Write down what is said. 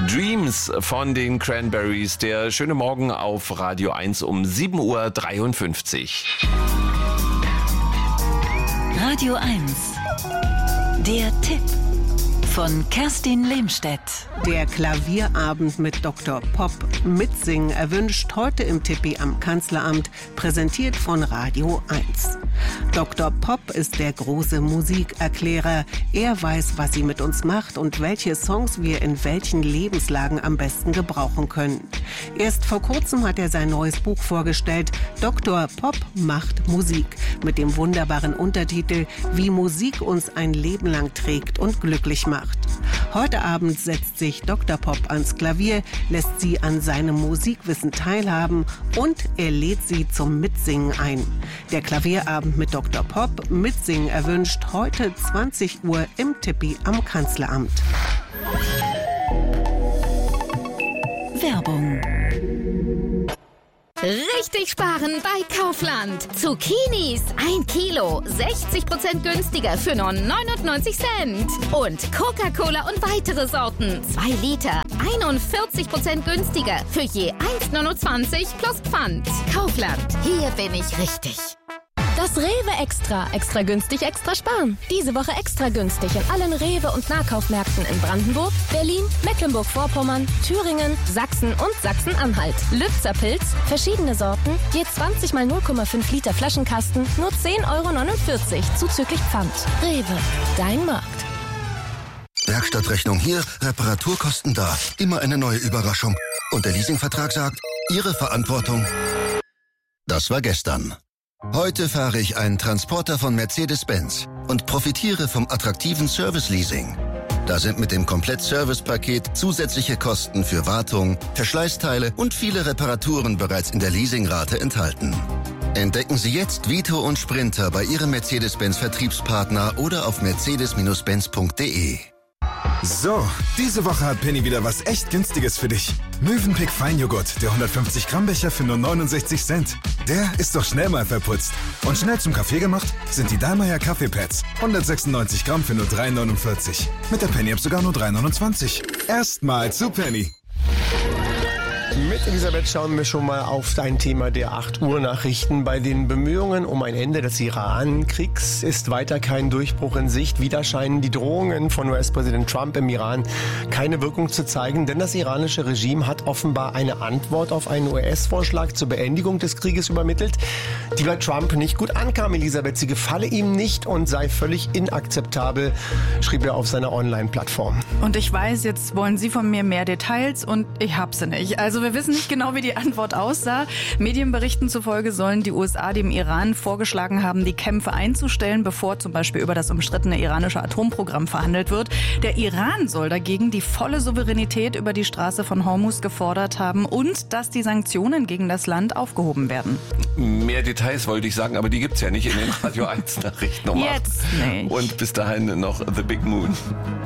Dreams von den Cranberries. Der schöne Morgen auf Radio 1 um 7:53 Uhr. Radio 1. Der Tipp von Kerstin Lehmstedt. Der Klavierabend mit Dr. Pop mitsingen erwünscht heute im Tippi am Kanzleramt, präsentiert von Radio 1. Dr. Pop ist der große Musikerklärer. Er weiß, was sie mit uns macht und welche Songs wir in welchen Lebenslagen am besten gebrauchen können. Erst vor kurzem hat er sein neues Buch vorgestellt, Dr. Pop macht Musik, mit dem wunderbaren Untertitel Wie Musik uns ein Leben lang trägt und glücklich macht. Heute Abend setzt sich Dr. Pop ans Klavier, lässt sie an seinem Musikwissen teilhaben und er lädt sie zum Mitsingen ein. Der Klavierabend mit Dr. Pop mitsingen erwünscht heute 20 Uhr im Tippi am Kanzleramt. Werbung. Richtig sparen bei Kaufland. Zucchinis 1 Kilo, 60% günstiger für nur 99 Cent. Und Coca-Cola und weitere Sorten, 2 Liter, 41% günstiger für je 1,29 plus Pfand. Kaufland, hier bin ich richtig. Das Rewe Extra. Extra günstig, extra sparen. Diese Woche extra günstig in allen Rewe- und Nahkaufmärkten in Brandenburg, Berlin, Mecklenburg-Vorpommern, Thüringen, Sachsen und Sachsen-Anhalt. Lübzer Pilz, verschiedene Sorten, je 20 mal 0,5 Liter Flaschenkasten, nur 10,49 € zuzüglich Pfand. Rewe, dein Markt. Werkstattrechnung hier, Reparaturkosten da. Immer eine neue Überraschung. Und der Leasingvertrag sagt, Ihre Verantwortung. Das war gestern. Heute fahre ich einen Transporter von Mercedes-Benz und profitiere vom attraktiven Service-Leasing. Da sind mit dem Komplett-Service-Paket zusätzliche Kosten für Wartung, Verschleißteile und viele Reparaturen bereits in der Leasingrate enthalten. Entdecken Sie jetzt Vito und Sprinter bei Ihrem Mercedes-Benz-Vertriebspartner oder auf mercedes-benz.de. So, diese Woche hat Penny wieder was echt Günstiges für dich. Mövenpick Feinjoghurt, der 150 Gramm Becher für nur 69 Cent. Der ist doch schnell mal verputzt. Und schnell zum Kaffee gemacht sind die Dallmayr Kaffeepads. 196 Gramm für nur 3,49. Mit der Penny-App sogar nur 3,29. Erstmal zu Penny. Mit Elisabeth schauen wir schon mal auf ein Thema der 8 Uhr Nachrichten. Bei den Bemühungen um ein Ende des Iran-Kriegs ist weiter kein Durchbruch in Sicht. Wieder scheinen die Drohungen von US-Präsident Trump im Iran keine Wirkung zu zeigen, denn das iranische Regime hat offenbar eine Antwort auf einen US-Vorschlag zur Beendigung des Krieges übermittelt, die bei Trump nicht gut ankam. Elisabeth, sie gefalle ihm nicht und sei völlig inakzeptabel, schrieb er auf seiner Online-Plattform. Und ich weiß, jetzt wollen Sie von mir mehr Details und ich hab sie nicht. Also wir wissen nicht genau, wie die Antwort aussah. Medienberichten zufolge sollen die USA dem Iran vorgeschlagen haben, die Kämpfe einzustellen, bevor zum Beispiel über das umstrittene iranische Atomprogramm verhandelt wird. Der Iran soll dagegen die volle Souveränität über die Straße von Hormuz gefordert haben und dass die Sanktionen gegen das Land aufgehoben werden. Mehr Details wollte ich sagen, aber die gibt's ja nicht in den Radio 1 Nachrichten. Jetzt nicht. Und bis dahin noch The Big Moon.